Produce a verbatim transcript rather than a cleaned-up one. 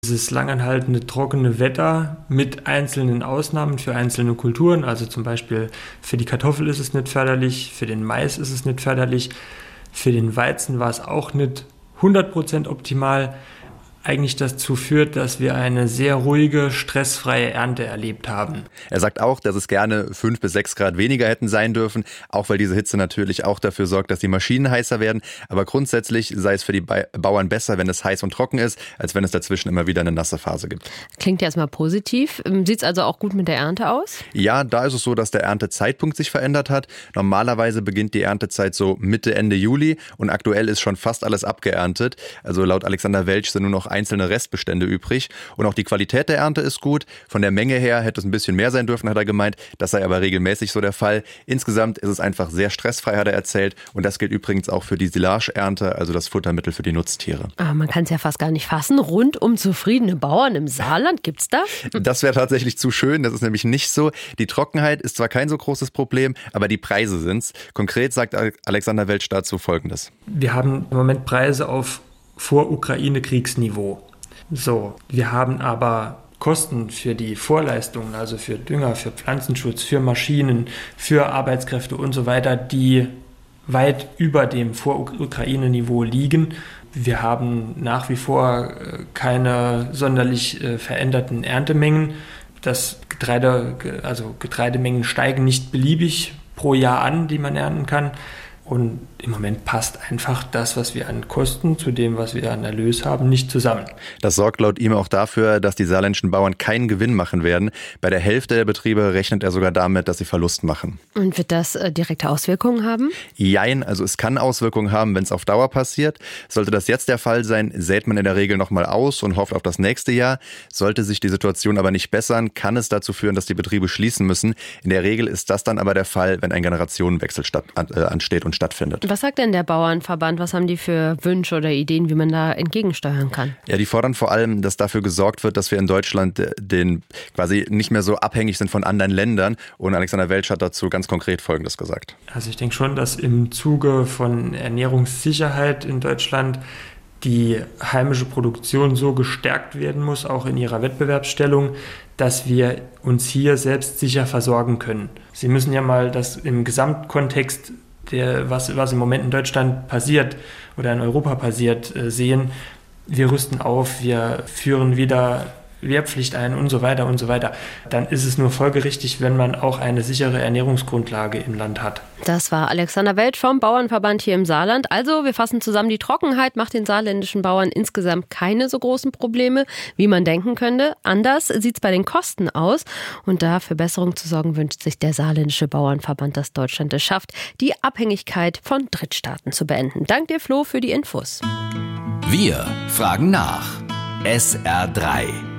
Dieses langanhaltende trockene Wetter mit einzelnen Ausnahmen für einzelne Kulturen, also zum Beispiel für die Kartoffel ist es nicht förderlich, für den Mais ist es nicht förderlich, für den Weizen war es auch nicht hundert Prozent optimal, eigentlich dazu führt, dass wir eine sehr ruhige, stressfreie Ernte erlebt haben. Er sagt auch, dass es gerne fünf bis sechs Grad weniger hätten sein dürfen, auch weil diese Hitze natürlich auch dafür sorgt, dass die Maschinen heißer werden. Aber grundsätzlich sei es für die Bauern besser, wenn es heiß und trocken ist, als wenn es dazwischen immer wieder eine nasse Phase gibt. Klingt ja erstmal positiv. Sieht es also auch gut mit der Ernte aus? Ja, da ist es so, dass der Erntezeitpunkt sich verändert hat. Normalerweise beginnt die Erntezeit so Mitte, Ende Juli und aktuell ist schon fast alles abgeerntet. Also laut Alexander Welsch sind nur noch einzelne Restbestände übrig. Und auch die Qualität der Ernte ist gut. Von der Menge her hätte es ein bisschen mehr sein dürfen, hat er gemeint. Das sei aber regelmäßig so der Fall. Insgesamt ist es einfach sehr stressfrei, hat er erzählt. Und das gilt übrigens auch für die Silage-Ernte, also das Futtermittel für die Nutztiere. Ah, man kann es ja fast gar nicht fassen. Rundum zufriedene Bauern im Saarland, gibt's das? Das wäre tatsächlich zu schön. Das ist nämlich nicht so. Die Trockenheit ist zwar kein so großes Problem, aber die Preise sind's. Konkret sagt Alexander Welsch dazu Folgendes. Wir haben im Moment Preise auf Vor-Ukraine-Kriegsniveau. So, wir haben aber Kosten für die Vorleistungen, also für Dünger, für Pflanzenschutz, für Maschinen, für Arbeitskräfte und so weiter, die weit über dem Vor-Ukraine-Niveau liegen. Wir haben nach wie vor keine sonderlich veränderten Erntemengen. Das Getreide, also Getreidemengen steigen nicht beliebig pro Jahr an, die man ernten kann. Und im Moment passt einfach das, was wir an Kosten zu dem, was wir an Erlös haben, nicht zusammen. Das sorgt laut ihm auch dafür, dass die saarländischen Bauern keinen Gewinn machen werden. Bei der Hälfte der Betriebe rechnet er sogar damit, dass sie Verlust machen. Und wird das äh, direkte Auswirkungen haben? Jein, also es kann Auswirkungen haben, wenn es auf Dauer passiert. Sollte das jetzt der Fall sein, sät man in der Regel nochmal aus und hofft auf das nächste Jahr. Sollte sich die Situation aber nicht bessern, kann es dazu führen, dass die Betriebe schließen müssen. In der Regel ist das dann aber der Fall, wenn ein Generationenwechsel statt, äh, ansteht und stattfindet. Was sagt denn der Bauernverband? Was haben die für Wünsche oder Ideen, wie man da entgegensteuern kann? Ja, die fordern vor allem, dass dafür gesorgt wird, dass wir in Deutschland den quasi nicht mehr so abhängig sind von anderen Ländern. Und Alexander Welsch hat dazu ganz konkret Folgendes gesagt. Also ich denke schon, dass im Zuge von Ernährungssicherheit in Deutschland die heimische Produktion so gestärkt werden muss, auch in ihrer Wettbewerbsstellung, dass wir uns hier selbst sicher versorgen können. Sie müssen ja mal das im Gesamtkontext Der, was, was im Moment in Deutschland passiert oder in Europa passiert, äh, sehen. Wir rüsten auf, wir führen wieder Wehrpflicht ein und so weiter und so weiter. Dann ist es nur folgerichtig, wenn man auch eine sichere Ernährungsgrundlage im Land hat. Das war Alexander Welsch vom Bauernverband hier im Saarland. Also wir fassen zusammen, die Trockenheit macht den saarländischen Bauern insgesamt keine so großen Probleme, wie man denken könnte. Anders sieht es bei den Kosten aus. Und da für Besserung zu sorgen, wünscht sich der saarländische Bauernverband, dass Deutschland es schafft, die Abhängigkeit von Drittstaaten zu beenden. Dank dir, Flo, für die Infos. Wir fragen nach. S R drei